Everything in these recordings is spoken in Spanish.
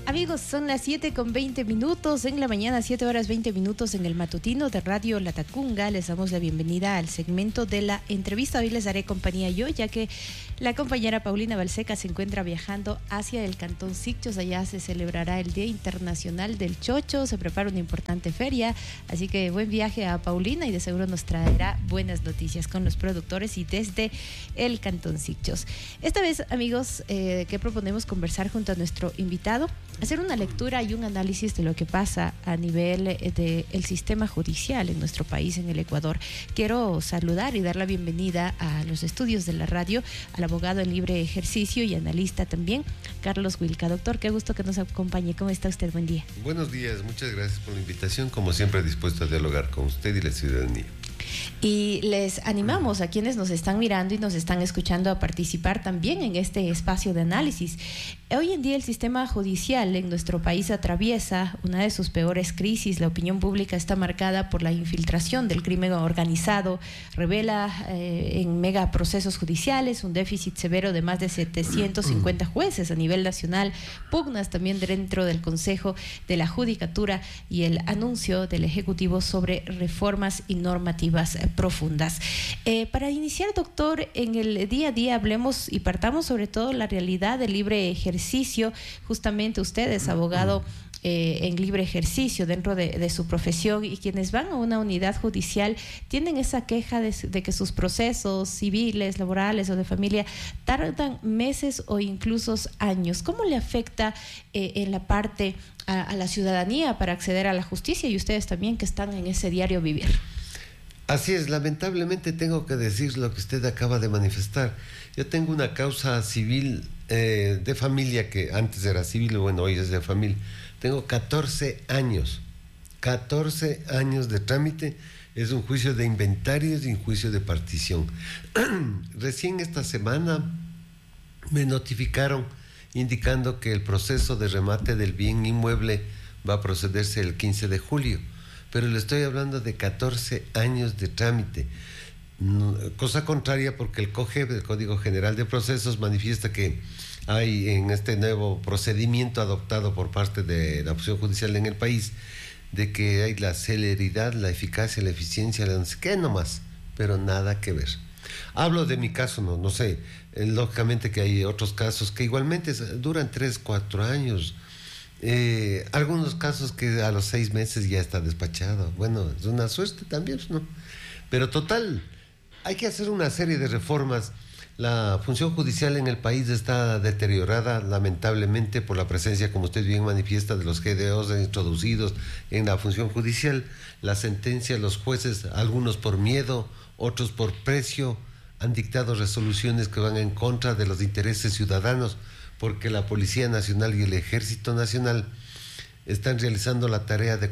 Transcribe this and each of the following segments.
Amigos, son las 7:20 en la mañana, 7:20 en el matutino de Radio Latacunga. Les damos la bienvenida al segmento de la entrevista. Hoy les daré compañía yo, ya que la compañera Paulina Balseca se encuentra viajando hacia el Cantón Sicchos. Allá se celebrará el Día Internacional del Chocho, se prepara una importante feria, así que buen viaje a Paulina y de seguro nos traerá buenas noticias con los productores y desde el Cantón Sicchos. Esta vez, amigos, que proponemos conversar junto a nuestro invitado, hacer una lectura y un análisis de lo que pasa a nivel del sistema judicial en nuestro país, en el Ecuador. Quiero saludar y dar la bienvenida a los estudios de la radio al abogado en libre ejercicio y analista también, Carlos Wilca. Doctor, qué gusto que nos acompañe. ¿Cómo está usted? Buen día. Buenos días, muchas gracias por la invitación. Como siempre, dispuesto a dialogar con usted y la ciudadanía. Y les animamos a quienes nos están mirando y nos están escuchando a participar también en este espacio de análisis. Hoy en día el sistema judicial en nuestro país atraviesa una de sus peores crisis. La opinión pública está marcada por la infiltración del crimen organizado, revela en megaprocesos judiciales un déficit severo de más de 750 jueces a nivel nacional, pugnas también dentro del Consejo de la Judicatura y el anuncio del Ejecutivo sobre reformas y normativas profundas. Para iniciar, doctor, en el día a día hablemos y partamos sobre todo la realidad del libre ejercicio. Justamente usted es abogado en libre ejercicio dentro de su profesión, y quienes van a una unidad judicial tienen esa queja de que sus procesos civiles, laborales o de familia tardan meses o incluso años. ¿Cómo le afecta en la parte a la ciudadanía para acceder a la justicia y ustedes también que están en ese diario vivir? Así es, lamentablemente tengo que decir lo que usted acaba de manifestar. Yo tengo una causa civil de familia que antes era civil, bueno, hoy es de familia. Tengo 14 años de trámite. Es un juicio de inventarios y un juicio de partición. Recién esta semana me notificaron indicando que el proceso de remate del bien inmueble va a procederse el 15 de julio. Pero le estoy hablando de 14 años de trámite. Cosa contraria, porque el COGEP, el Código General de Procesos, manifiesta que hay en este nuevo procedimiento adoptado por parte de la función judicial en el país, de que hay la celeridad, la eficacia, la eficiencia, la no sé qué nomás, pero nada que ver. Hablo de mi caso, no sé, lógicamente que hay otros casos que igualmente duran 3, 4 años. Algunos casos que a los 6 meses ya está despachado. Bueno, es una suerte también, ¿no? Pero total, hay que hacer una serie de reformas. La función judicial en el país está deteriorada lamentablemente por la presencia, como usted bien manifiesta, de los GDOs introducidos en la función judicial. Las sentencias, los jueces, algunos por miedo, otros por precio, han dictado resoluciones que van en contra de los intereses ciudadanos, porque la Policía Nacional y el Ejército Nacional están realizando la tarea de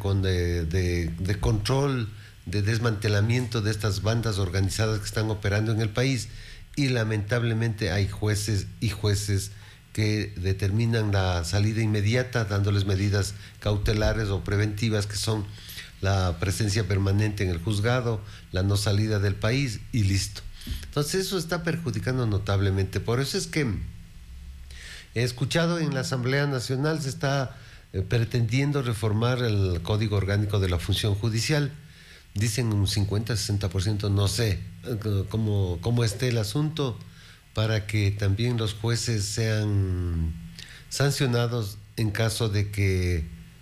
control, de desmantelamiento de estas bandas organizadas que están operando en el país, y lamentablemente hay jueces y jueces que determinan la salida inmediata, dándoles medidas cautelares o preventivas, que son la presencia permanente en el juzgado, la no salida del país y listo. Entonces eso está perjudicando notablemente. Por eso es que he escuchado en la Asamblea Nacional se está pretendiendo reformar el Código Orgánico de la Función Judicial. Dicen un 50-60%, no sé cómo esté el asunto, para que también los jueces sean sancionados en caso de que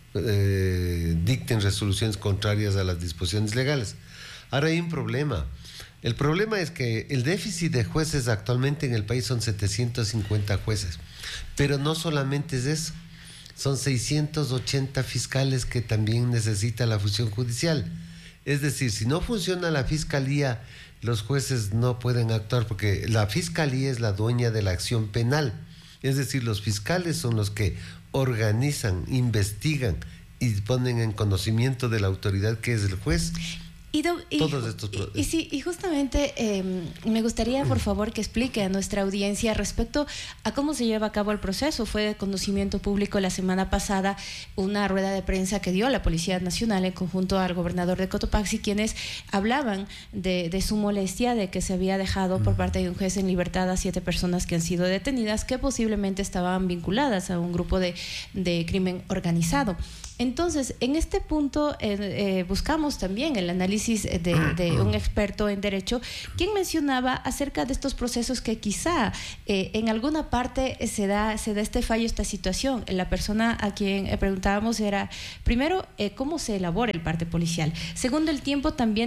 dicten resoluciones contrarias a las disposiciones legales. Ahora hay un problema. El problema es que el déficit de jueces actualmente en el país son 750 jueces, pero no solamente es eso, son 680 fiscales que también necesita la función judicial. Es decir, si no funciona la fiscalía, los jueces no pueden actuar, porque la fiscalía es la dueña de la acción penal. Es decir, los fiscales son los que organizan, investigan y ponen en conocimiento de la autoridad que es el juez todos estos procesos. Sí, y justamente me gustaría, por favor, que explique a nuestra audiencia respecto a cómo se lleva a cabo el proceso. Fue de conocimiento público la semana pasada una rueda de prensa que dio la Policía Nacional en conjunto al gobernador de Cotopaxi, quienes hablaban de su molestia de que se había dejado por parte de un juez en libertad a 7 personas que han sido detenidas, que posiblemente estaban vinculadas a un grupo de crimen organizado. Entonces, en este punto buscamos también el análisis de un experto en derecho, quien mencionaba acerca de estos procesos que quizá en alguna parte se da este fallo, esta situación. La persona a quien preguntábamos era, primero, cómo se elabora el parte policial. Segundo, el tiempo también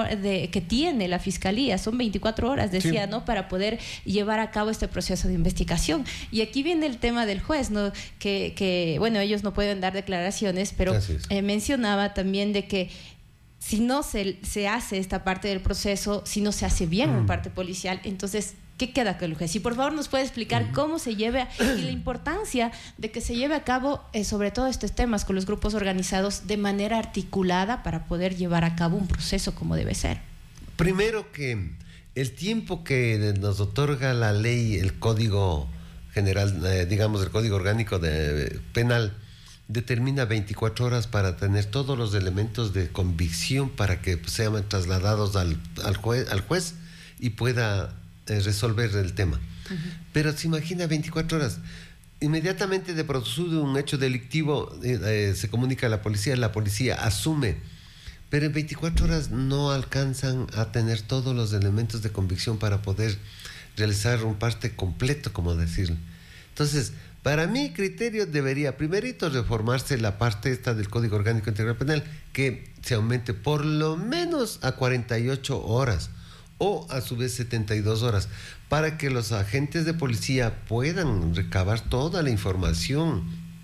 que tiene la Fiscalía. Son 24 horas, decía, sí, ¿no?, para poder llevar a cabo este proceso de investigación. Y aquí viene el tema del juez, ¿no?, que bueno, ellos no pueden dar declaraciones, pero mencionaba también de que si no se hace esta parte del proceso, si no se hace bien un parte policial, entonces, ¿qué queda con el juez? Y por favor nos puede explicar cómo se lleva y la importancia de que se lleve a cabo sobre todo estos temas con los grupos organizados de manera articulada para poder llevar a cabo un proceso como debe ser. Primero, que el tiempo que nos otorga la ley, el Código General, digamos el Código Orgánico Penal, determina 24 horas para tener todos los elementos de convicción para que sean trasladados al juez y pueda resolver el tema. Pero se imagina 24 horas. Inmediatamente de producido un hecho delictivo, se comunica a la policía asume, pero en 24 horas no alcanzan a tener todos los elementos de convicción para poder realizar un parte completo, como decirlo. Entonces, para mi criterio debería, primerito, reformarse la parte esta del Código Orgánico Integral Penal, que se aumente por lo menos a 48 horas o a su vez 72 horas, para que los agentes de policía puedan recabar toda la información,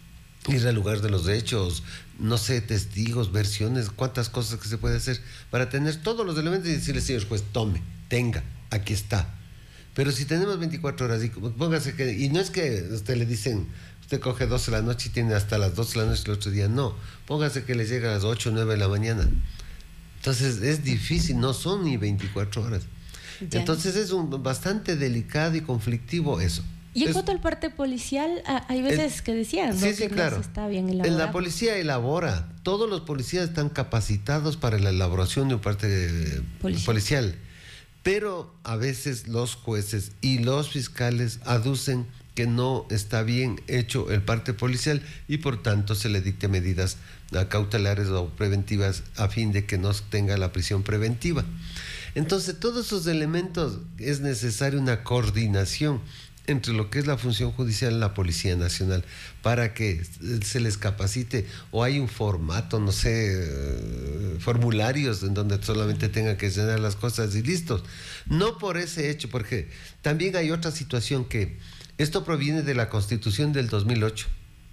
ir al lugar de los hechos, no sé, testigos, versiones, cuántas cosas que se puede hacer, para tener todos los elementos y decirle, señor juez, tome, tenga, aquí está. Pero si tenemos 24 horas, y póngase que, y no es que usted le dicen, usted coge 12 de la noche y tiene hasta las 12 de la noche el otro día, no, póngase que le llega a las 8 o 9 de la mañana. Entonces es difícil, no son ni 24 horas. Ya. Entonces es bastante delicado y conflictivo eso. Y en cuanto al parte policial, hay veces que decían, ¿no?, sí, que claro, no está bien elaborado. La policía elabora, todos los policías están capacitados para la elaboración de un parte policial. Pero a veces los jueces y los fiscales aducen que no está bien hecho el parte policial y por tanto se le dicte medidas cautelares o preventivas a fin de que no tenga la prisión preventiva. Entonces, todos esos elementos es necesaria una coordinación entre lo que es la función judicial y la Policía Nacional para que se les capacite, o hay un formato, no sé, formularios en donde solamente tengan que llenar las cosas y listos. No por ese hecho, porque también hay otra situación, que esto proviene de la Constitución del 2008,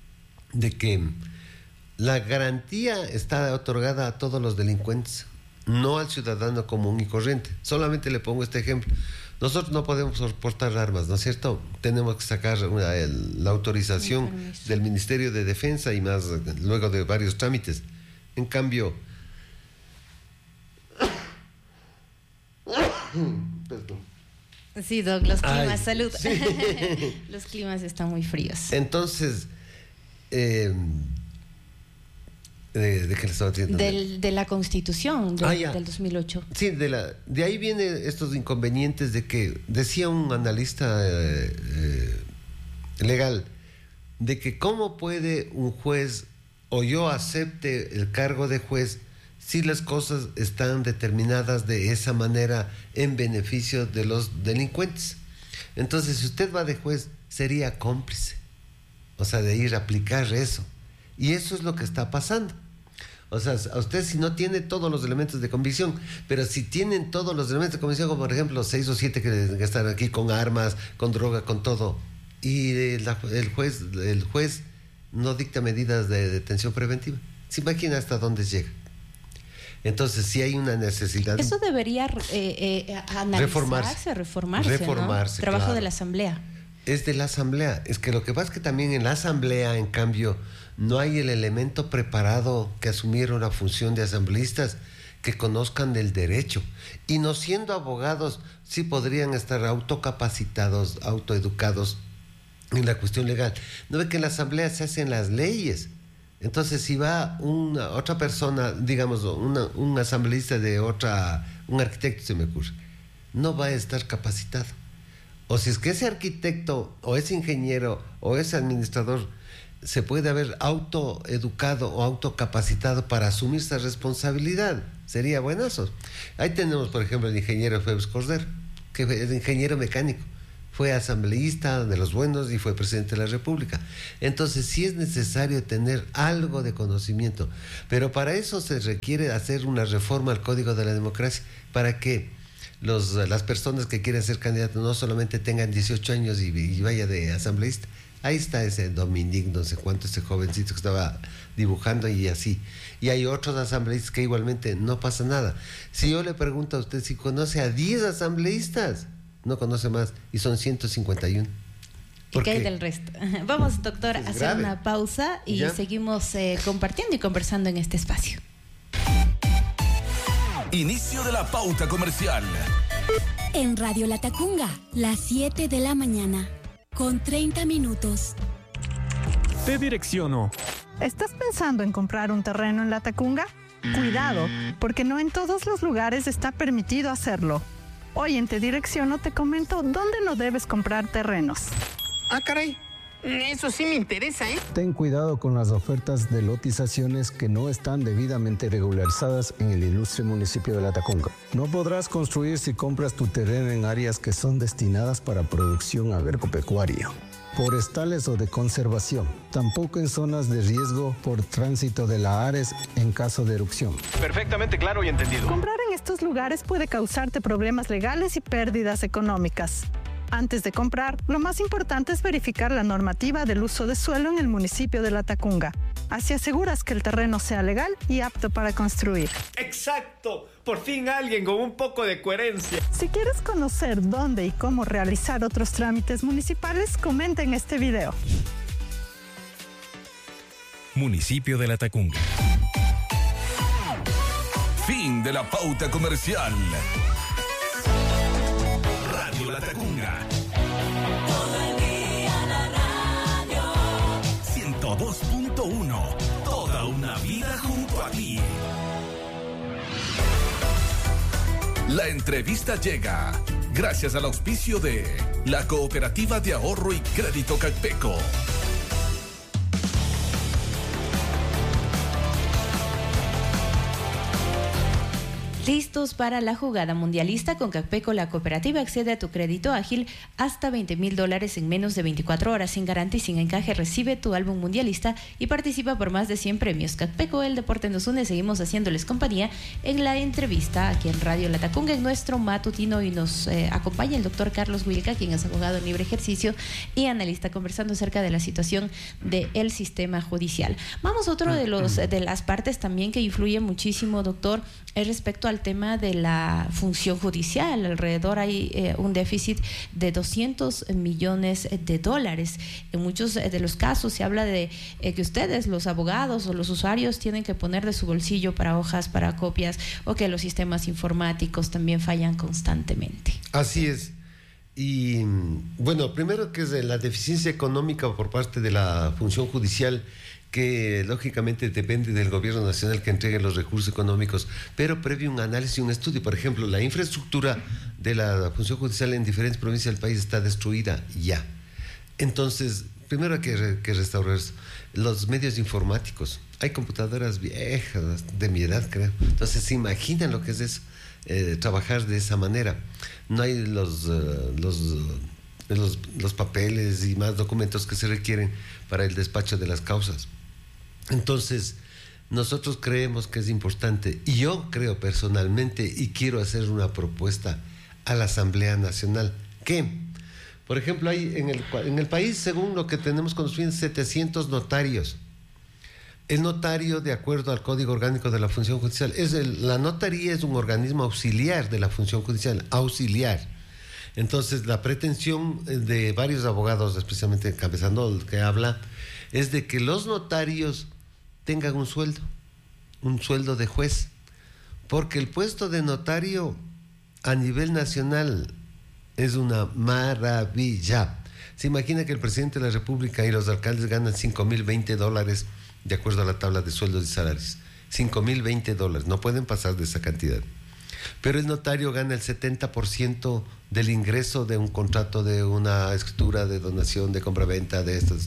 de que la garantía está otorgada a todos los delincuentes, no al ciudadano común y corriente. Solamente le pongo este ejemplo. Nosotros no podemos portar armas, ¿no es cierto? Tenemos que sacar la autorización del Ministerio de Defensa y más luego de varios trámites. En cambio, perdón. Sí, Doc, los climas, salud. Sí. Los climas están muy fríos. Entonces, ¿de qué le estaba diciendo? De la Constitución del 2008. Sí, de ahí vienen estos inconvenientes de que, decía un analista legal, de que cómo puede un juez o yo acepte el cargo de juez si las cosas están determinadas de esa manera en beneficio de los delincuentes. Entonces, si usted va de juez, sería cómplice, o sea, de ir a aplicar eso. Y eso es lo que está pasando. O sea, a usted, si no tiene todos los elementos de convicción, pero si tienen todos los elementos de convicción, como por ejemplo 6 o 7 que están aquí con armas, con droga, con todo, y el juez no dicta medidas de detención preventiva, ¿se imagina hasta dónde llega? Entonces, sí hay una necesidad. Eso debería reformarse, ¿no? Trabajo, claro, de la Asamblea. Es de la Asamblea. Es que lo que pasa es que también en la Asamblea, en cambio, no hay el elemento preparado que asumiera una función de asambleístas que conozcan del derecho. Y no siendo abogados, sí podrían estar autocapacitados, autoeducados en la cuestión legal. No ve que en la asamblea se hacen las leyes. Entonces, si va otra persona, digamos, un asambleísta de un arquitecto se me ocurre, no va a estar capacitado. O si es que ese arquitecto, o ese ingeniero, o ese administrador, se puede haber autoeducado o autocapacitado para asumir esa responsabilidad. Sería buenazo. Ahí tenemos, por ejemplo, el ingeniero Febres Cordero, que es ingeniero mecánico. Fue asambleísta de los buenos y fue presidente de la República. Entonces sí es necesario tener algo de conocimiento, pero para eso se requiere hacer una reforma al Código de la Democracia, para que las personas que quieren ser candidatos no solamente tengan 18 años y vaya de asambleísta. Ahí está ese Dominique, no sé cuánto, ese jovencito que estaba dibujando y así. Y hay otros asambleístas que igualmente no pasa nada. Si yo le pregunto a usted si conoce a 10 asambleístas, no conoce más, y son 151. ¿Y qué hay del resto? Vamos, doctor, a hacer grave. una pausa y ¿Ya? seguimos compartiendo y conversando en este espacio. Inicio de la pauta comercial. En Radio Latacunga, las 7 de la mañana, con 30 minutos. Te direcciono. ¿Estás pensando en comprar un terreno en Latacunga? Cuidado, porque no en todos los lugares está permitido hacerlo. Hoy en Te Direcciono te comento dónde no debes comprar terrenos. Ah, caray. Eso sí me interesa, ¿eh? Ten cuidado con las ofertas de lotizaciones que no están debidamente regularizadas en el ilustre municipio de Latacunga. No podrás construir si compras tu terreno en áreas que son destinadas para producción agropecuaria, forestales o de conservación. Tampoco en zonas de riesgo por tránsito de la Ares en caso de erupción. Perfectamente claro y entendido. Comprar en estos lugares puede causarte problemas legales y pérdidas económicas. Antes de comprar, lo más importante es verificar la normativa del uso de suelo en el municipio de Latacunga. Así aseguras que el terreno sea legal y apto para construir. Exacto. Por fin alguien con un poco de coherencia. Si quieres conocer dónde y cómo realizar otros trámites municipales, comenta en este video. Municipio de Latacunga. Fin de la pauta comercial. Radio Latacunga. Todo el día la radio. 102.1. Toda una vida junto a ti. La entrevista llega gracias al auspicio de la Cooperativa de Ahorro y Crédito Cacpeco. Listos para la jugada mundialista. Con Cacpeco, la cooperativa accede a tu crédito ágil hasta $20,000 en menos de 24 horas, sin garantía y sin encaje. Recibe tu álbum mundialista y participa por más de 100 premios. Cacpeco, el deporte nos une. Seguimos haciéndoles compañía en la entrevista aquí en Radio Latacunga, en nuestro matutino, y nos acompaña el doctor Carlos Huilca, quien es abogado en libre ejercicio y analista, conversando acerca de la situación del sistema judicial. Vamos a otro de las partes también que influye muchísimo, doctor, es respecto al tema de la función judicial. Alrededor hay un déficit de $200 millones. En muchos de los casos se habla de que ustedes, los abogados o los usuarios, tienen que poner de su bolsillo para hojas, para copias, o que los sistemas informáticos también fallan constantemente. Así es. Y bueno, primero que es la deficiencia económica por parte de la función judicial, que lógicamente depende del gobierno nacional que entregue los recursos económicos, pero previo un análisis y un estudio. Por ejemplo, la infraestructura de la función judicial en diferentes provincias del país está destruida ya. Entonces, primero hay que restaurar eso. Los medios informáticos. Hay computadoras viejas, de mi edad creo. Entonces, ¿se imaginan lo que es eso? Trabajar de esa manera. No hay los papeles y más documentos que se requieren para el despacho de las causas. Entonces, nosotros creemos que es importante, y yo creo personalmente, y quiero hacer una propuesta a la Asamblea Nacional, que, por ejemplo, hay en el país, según lo que tenemos conocido, 700 notarios. El notario, de acuerdo al Código Orgánico de la Función Judicial, la notaría es un organismo auxiliar de la función judicial, auxiliar. Entonces, la pretensión de varios abogados, especialmente encabezando el que habla, es de que los notarios tengan un sueldo de juez, porque el puesto de notario a nivel nacional es una maravilla. Se imagina que el presidente de la República y los alcaldes ganan $5,020 de acuerdo a la tabla de sueldos y salarios. $5,020, no pueden pasar de esa cantidad. Pero el notario gana el 70% del ingreso de un contrato, de una escritura, de donación, de compraventa, de esto.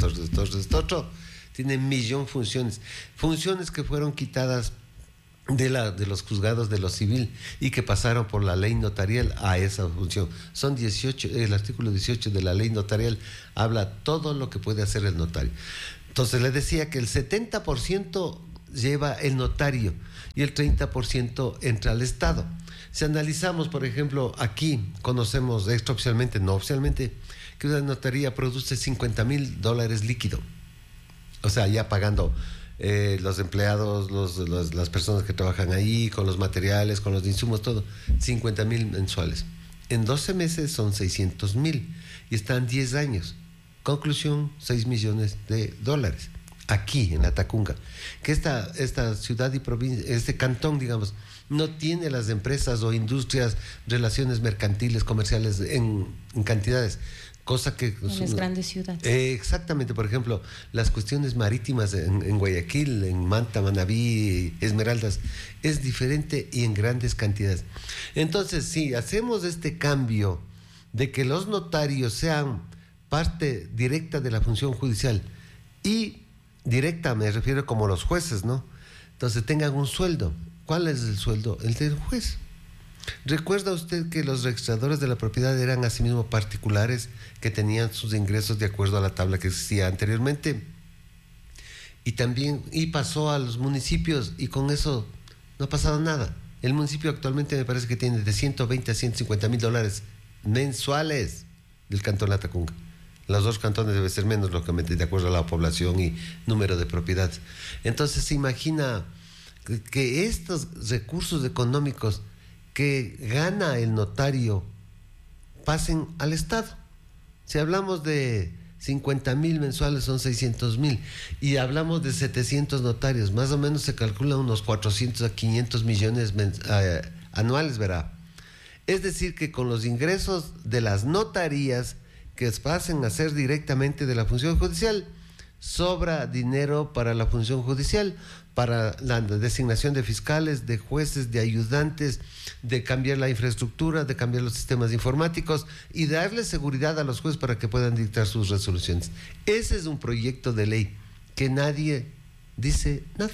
Tiene 1,000,000 funciones. Funciones que fueron quitadas de los juzgados de lo civil y que pasaron por la ley notarial a esa función. Son 18, el artículo 18 de la ley notarial habla todo lo que puede hacer el notario. Entonces le decía que el 70% lleva el notario y el 30% entra al Estado. Si analizamos, por ejemplo, aquí conocemos extraoficialmente, no oficialmente, que una notaría produce $50,000 líquido. O sea, ya pagando los empleados, las personas que trabajan ahí, con los materiales, con los insumos, todo, 50,000 mensuales. En 12 meses son 600,000 y están 10 años. Conclusión, $6 millones. Aquí en la Tacunga, que esta ciudad y provincia, este cantón, digamos, no tiene las empresas o industrias, relaciones mercantiles, comerciales en cantidades, cosa que en las grandes ciudades. Exactamente, por ejemplo, las cuestiones marítimas en Guayaquil, en Manta, Manabí, Esmeraldas, es diferente y en grandes cantidades. Entonces, si hacemos este cambio de que los notarios sean parte directa de la función judicial y directa, me refiero como los jueces, ¿no? Entonces tengan un sueldo. ¿Cuál es el sueldo? El del juez. ¿Recuerda usted que los registradores de la propiedad eran asimismo particulares que tenían sus ingresos de acuerdo a la tabla que existía anteriormente? Y pasó a los municipios y con eso no ha pasado nada. El municipio actualmente me parece que tiene de $120,000 a $150,000 mensuales del cantón La Tacunga. Los dos cantones debe ser menos, lógicamente, de acuerdo a la población y número de propiedades. Entonces se imagina que estos recursos económicos que gana el notario pasen al Estado. Si hablamos de 50,000 mensuales, son 600,000, y hablamos de 700 notarios, más o menos se calcula unos 400 a 500 millones anuales, ¿verdad? Es decir, que con los ingresos de las notarías que pasen a ser directamente de la función judicial, sobra dinero para la función judicial, para la designación de fiscales, de jueces, de ayudantes, de cambiar la infraestructura, de cambiar los sistemas informáticos y darle seguridad a los jueces para que puedan dictar sus resoluciones. Ese es un proyecto de ley que nadie dice nada.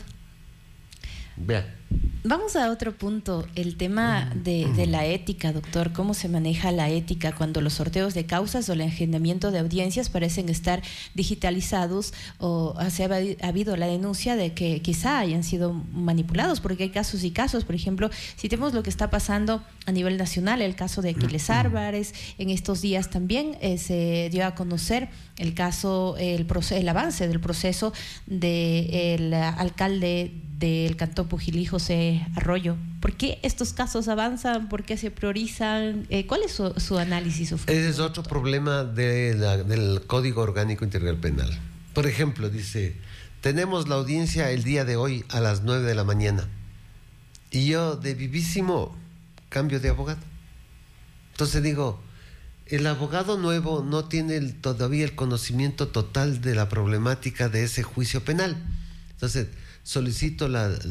Vean. Vamos a otro punto, el tema de la ética, doctor. ¿Cómo se maneja la ética cuando los sorteos de causas o el agendamiento de audiencias parecen estar digitalizados o ha habido la denuncia de que quizá hayan sido manipulados? Porque hay casos y casos. Por ejemplo, citemos lo que está pasando a nivel nacional, el caso de Aquiles Álvarez. En estos días también se dio a conocer el caso, el avance del proceso del alcalde del Cantón Pujilí, José Arroyo. ¿Por qué estos casos avanzan? ¿Por qué se priorizan? ¿Cuál es su análisis? Ese es otro problema del Código Orgánico Integral Penal. Por ejemplo, dice, tenemos la audiencia el día de hoy a las 9 de la mañana. Y yo, de vivísimo, cambio de abogado. Entonces digo, el abogado nuevo no tiene todavía el conocimiento total de la problemática de ese juicio penal. Entonces, solicito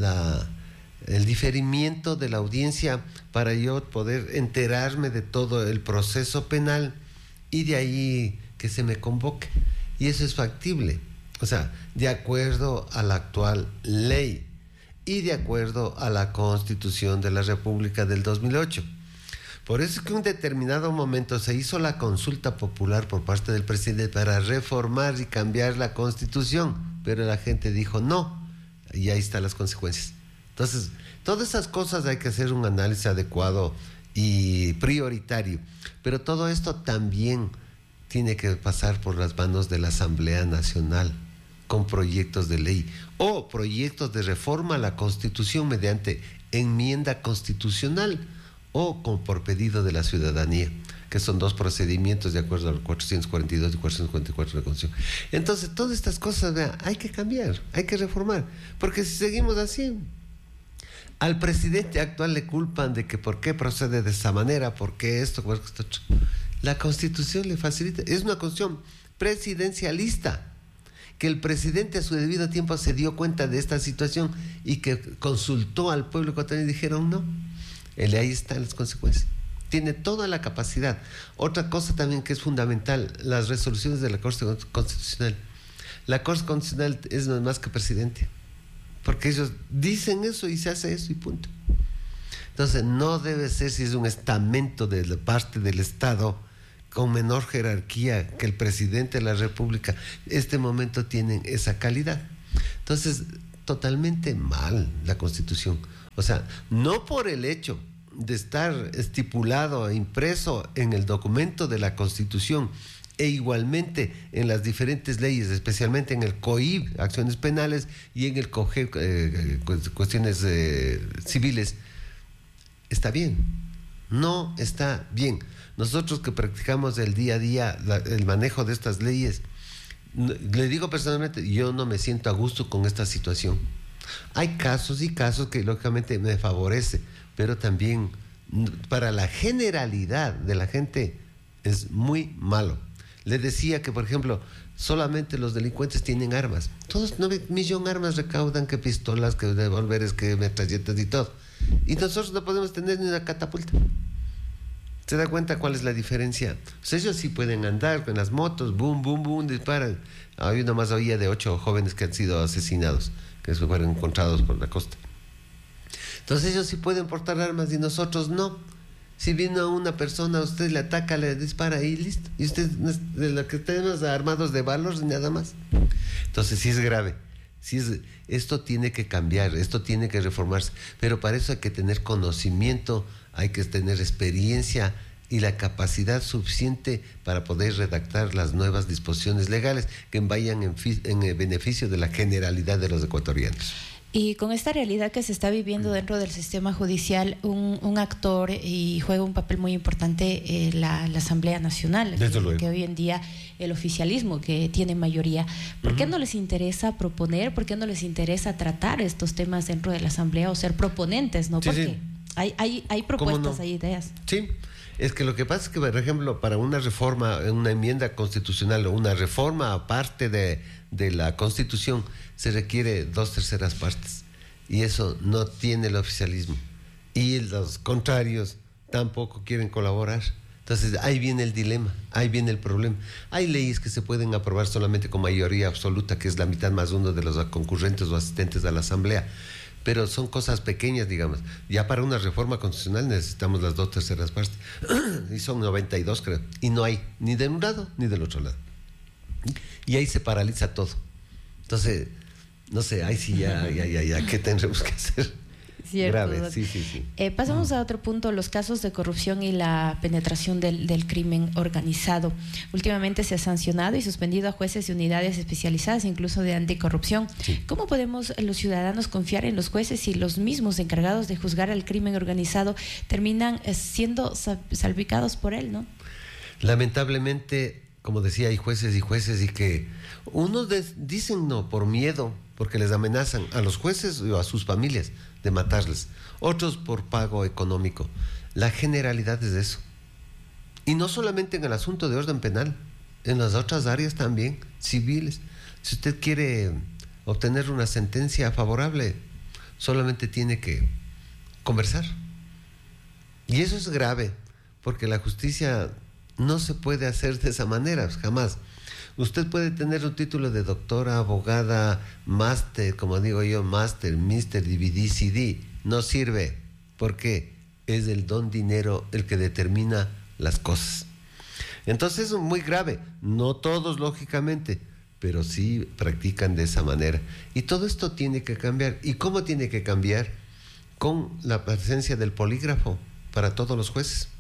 el diferimiento de la audiencia para yo poder enterarme de todo el proceso penal y de ahí que se me convoque. Y eso es factible, o sea, de acuerdo a la actual ley y de acuerdo a la Constitución de la República del 2008. Por eso es que en un determinado momento se hizo la consulta popular por parte del presidente para reformar y cambiar la Constitución, pero la gente dijo no. Y ahí están las consecuencias. Entonces, todas esas cosas hay que hacer un análisis adecuado y prioritario. Pero todo esto también tiene que pasar por las manos de la Asamblea Nacional con proyectos de ley o proyectos de reforma a la Constitución mediante enmienda constitucional o por pedido de la ciudadanía, que son dos procedimientos de acuerdo al 442 y 454 de la Constitución. Entonces, todas estas cosas, hay que cambiar, hay que reformar, porque si seguimos así, Al presidente actual le culpan de que por qué procede de esa manera, por qué esto, por qué esto otro. La Constitución le facilita, es una constitución presidencialista, que el presidente a su debido tiempo se dio cuenta de esta situación y que consultó al pueblo ecuatoriano y dijeron no, ahí están las consecuencias. Tiene toda la capacidad. Otra cosa también que es fundamental, las resoluciones de la Corte Constitucional. La Corte Constitucional es no más que presidente, porque ellos dicen eso y se hace eso y punto. Entonces no debe ser, si es un estamento de la parte del Estado con menor jerarquía que el presidente de la República, este momento tienen esa calidad. Entonces, totalmente mal la Constitución. O sea, no por el hecho de estar estipulado, impreso en el documento de la Constitución e igualmente en las diferentes leyes, especialmente en el COIP, acciones penales, y en el COGEP, cuestiones civiles, está bien. No está bien. Nosotros que practicamos el día a día el manejo de estas leyes, le digo personalmente, yo no me siento a gusto con esta situación. Hay casos y casos que lógicamente me favorece, pero también para la generalidad de la gente es muy malo. Le decía que, por ejemplo, solamente los delincuentes tienen armas. Todos 9 millones de armas recaudan, que pistolas, que revólveres, que metralletas y todo. Y nosotros no podemos tener ni una catapulta. ¿Se da cuenta cuál es la diferencia? Pues ellos sí pueden andar con las motos, boom, boom, boom, disparan. Hay una más oía de 8 jóvenes que han sido asesinados, que se fueron encontrados por la costa. Entonces ellos sí pueden portar armas y nosotros no. Si viene una persona, usted le ataca, le dispara y listo. Y usted, de lo que tenemos armados de balos y nada más. Entonces sí es grave. Esto tiene que cambiar, esto tiene que reformarse. Pero para eso hay que tener conocimiento, hay que tener experiencia y la capacidad suficiente para poder redactar las nuevas disposiciones legales que vayan en beneficio de la generalidad de los ecuatorianos. Y con esta realidad que se está viviendo dentro del sistema judicial, un actor y juega un papel muy importante la Asamblea Nacional, que hoy en día el oficialismo que tiene mayoría. ¿Por qué no les interesa proponer? ¿Por qué no les interesa tratar estos temas dentro de la Asamblea o ser proponentes? ¿No? Porque hay propuestas, no? Hay ideas. Sí, es que lo que pasa es que, por ejemplo, para una reforma, una enmienda constitucional o una reforma aparte de la Constitución, se requiere 2/3 partes. Y eso no tiene el oficialismo. Y los contrarios tampoco quieren colaborar. Entonces ahí viene el dilema, ahí viene el problema. Hay leyes que se pueden aprobar solamente con mayoría absoluta, que es la mitad más uno de los concurrentes o asistentes a la Asamblea. Pero son cosas pequeñas, digamos. Ya para una reforma constitucional necesitamos las 2/3 partes. Y son 92, creo. Y no hay ni de un lado ni del otro lado. Y ahí se paraliza todo. Entonces, no sé, ahí sí ya, ¿qué tendremos que hacer? Cierto, grave, sí. Pasamos a otro punto, los casos de corrupción y la penetración del crimen organizado. Últimamente se ha sancionado y suspendido a jueces y unidades especializadas, incluso de anticorrupción. Sí. ¿Cómo podemos los ciudadanos confiar en los jueces si los mismos encargados de juzgar al crimen organizado terminan siendo salpicados por él, no? Lamentablemente, como decía, hay jueces y que unos dicen no por miedo, porque les amenazan a los jueces o a sus familias de matarles, otros por pago económico. La generalidad es de eso. Y no solamente en el asunto de orden penal, en las otras áreas también, civiles. Si usted quiere obtener una sentencia favorable, solamente tiene que conversar. Y eso es grave, porque la justicia no se puede hacer de esa manera, jamás. Usted puede tener un título de doctora, abogada, máster, como digo yo, máster, mister, DVD, CD. No sirve, porque es el don dinero el que determina las cosas. Entonces es muy grave. No todos, lógicamente, pero sí practican de esa manera. Y todo esto tiene que cambiar. ¿Y cómo tiene que cambiar? Con la presencia del polígrafo para todos los jueces.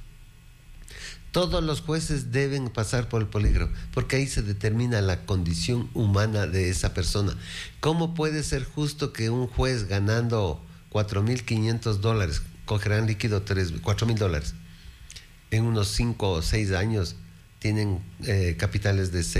Todos los jueces deben pasar por el polígrafo, porque ahí se determina la condición humana de esa persona. ¿Cómo puede ser justo que un juez ganando $4,500, cogerán líquido $4,000, en unos 5 o 6 años tienen capitales de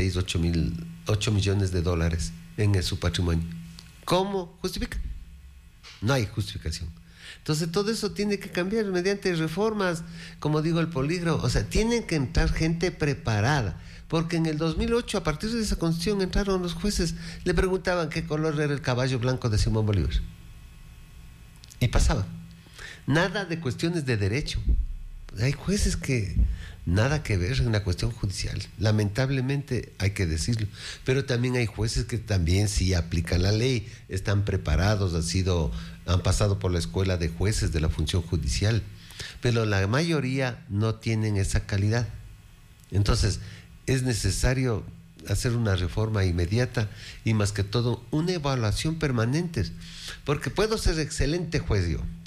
8 millones de dólares en su patrimonio? ¿Cómo justifica? No hay justificación. Entonces todo eso tiene que cambiar mediante reformas, como digo, el polígrafo. O sea, tienen que entrar gente preparada. Porque en el 2008, a partir de esa constitución, entraron los jueces, le preguntaban qué color era el caballo blanco de Simón Bolívar. Y pasaba. Nada de cuestiones de derecho. Hay jueces que nada que ver en una cuestión judicial. Lamentablemente hay que decirlo. Pero también hay jueces que también sí aplican la ley, están preparados, han pasado por la escuela de jueces de la función judicial. Pero la mayoría no tienen esa calidad. Entonces, es necesario hacer una reforma inmediata y más que todo una evaluación permanente, porque puedo ser excelente juez yo,